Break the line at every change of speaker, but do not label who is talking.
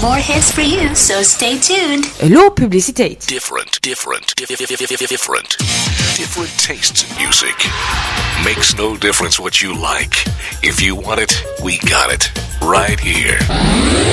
more hits for you, so stay tuned.
Hello, publicité.
Different tastes in music. Makes no difference what you like. If you want it, we got it. Right here.